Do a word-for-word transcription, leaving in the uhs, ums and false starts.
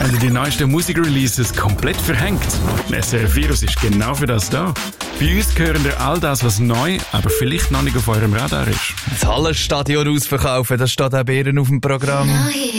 Haben ihr die neuesten Musikreleases komplett verhängt? S R F Virus ist genau für das da. Bei uns hören ihr all das, was neu, aber vielleicht noch nicht auf eurem Radar ist. Das Hallenstadion ausverkaufen, das steht auch bei Ihnen auf dem Programm.